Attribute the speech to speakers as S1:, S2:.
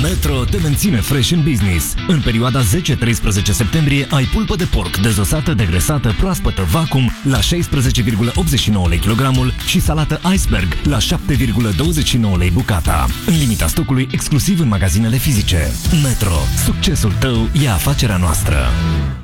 S1: Metro te menține fresh în business. În perioada 10-13 septembrie ai pulpă de porc dezosată, degresată, proaspătă, vacuum la 16,89 lei kilogramul și salată iceberg la 7,29 lei bucata. În limita stocului exclusiv în magazinele fizice. Metro. Succesul tău e afacerea noastră.